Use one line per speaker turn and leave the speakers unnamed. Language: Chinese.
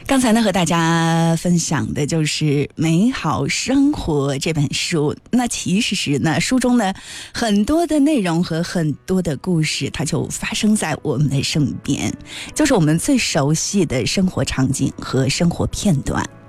刚才呢，和大家分享的就是《美好生活》这本书。那其实呢，书中呢很多的内容和很多的故事，它就发生在我们的身边，就是我们最熟悉的生活场景和生活片段。